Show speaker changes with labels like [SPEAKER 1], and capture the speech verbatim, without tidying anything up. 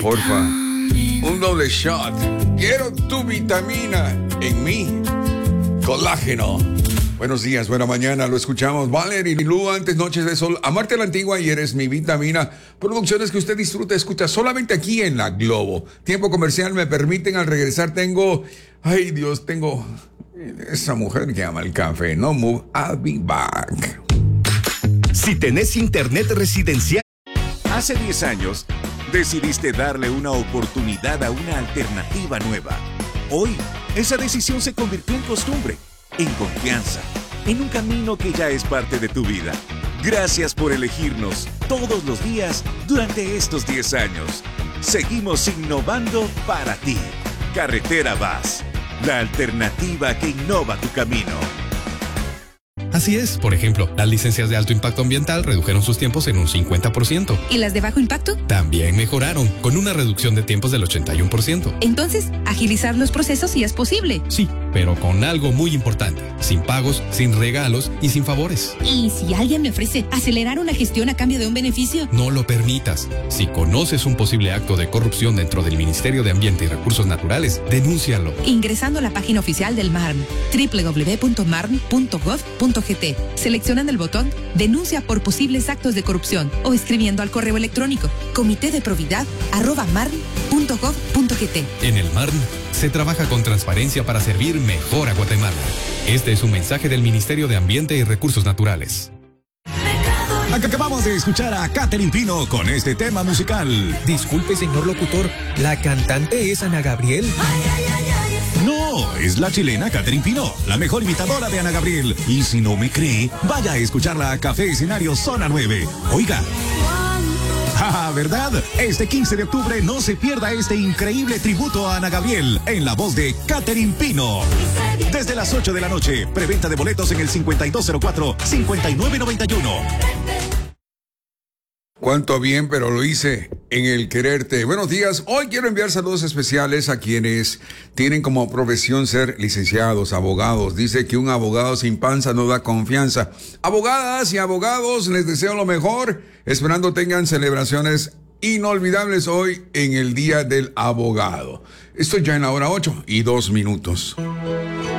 [SPEAKER 1] Porfa, un doble shot. Quiero tu vitamina en mí. Colágeno. Buenos días, buena mañana, lo escuchamos. Valerie y Lu, antes Noches de Sol. Amarte a la antigua y eres mi vitamina. Producciones que usted disfruta, escucha solamente aquí en La Globo. Tiempo comercial, me permiten al regresar. Tengo, ay Dios, tengo esa mujer que ama el café. No move, I'll be back.
[SPEAKER 2] Si tenés internet residencial.
[SPEAKER 3] Hace diez años, decidiste darle una oportunidad a una alternativa nueva. Hoy, esa decisión se convirtió en costumbre, en confianza, en un camino que ya es parte de tu vida. Gracias por elegirnos todos los días durante estos diez años. Seguimos innovando para ti. Carretera Vaz, la alternativa que innova tu camino.
[SPEAKER 4] Así es, por ejemplo, las licencias de alto impacto ambiental redujeron sus tiempos en un cincuenta por ciento.
[SPEAKER 5] ¿Y las de bajo impacto?
[SPEAKER 4] También mejoraron, con una reducción de tiempos del ochenta y uno por ciento.
[SPEAKER 5] Entonces, agilizar los procesos sí es posible.
[SPEAKER 4] Sí, pero con algo muy importante, sin pagos, sin regalos y sin favores.
[SPEAKER 5] ¿Y si alguien me ofrece acelerar una gestión a cambio de un beneficio?
[SPEAKER 4] No lo permitas. Si conoces un posible acto de corrupción dentro del Ministerio de Ambiente y Recursos Naturales, denúncialo.
[SPEAKER 5] Ingresando a la página oficial del M A R N, doble u doble u doble u punto marn punto gov punto g t, seleccionando el botón Denuncia por posibles actos de corrupción o escribiendo al correo electrónico comité de probidad arroba marn punto gov punto g t.
[SPEAKER 4] En el M A R N se trabaja con transparencia para servir mejor a Guatemala. Este es un mensaje del Ministerio de Ambiente y Recursos Naturales.
[SPEAKER 2] Acabamos de escuchar a Catherine Pino con este tema musical.
[SPEAKER 6] Disculpe, señor locutor, ¿la cantante es Ana Gabriel?
[SPEAKER 2] Ay, ay, ay, ay. No, es la chilena Catherine Pino, la mejor imitadora de Ana Gabriel. Y si no me cree, vaya a escucharla a Café Escenario Zona nueve. Oiga. Ah, ¿verdad? Este quince de octubre no se pierda este increíble tributo a Ana Gabriel en la voz de Catherine Pino. Desde las ocho de la noche, preventa de boletos en el cincuenta y dos cero cuatro, cincuenta y nueve noventa y uno.
[SPEAKER 1] Cuánto bien, pero lo hice en el quererte. Buenos días. Hoy quiero enviar saludos especiales a quienes tienen como profesión ser licenciados, abogados. Dice que un abogado sin panza no da confianza. Abogadas y abogados, les deseo lo mejor, esperando tengan celebraciones inolvidables hoy en el Día del Abogado. Estoy ya en la hora ocho y dos minutos.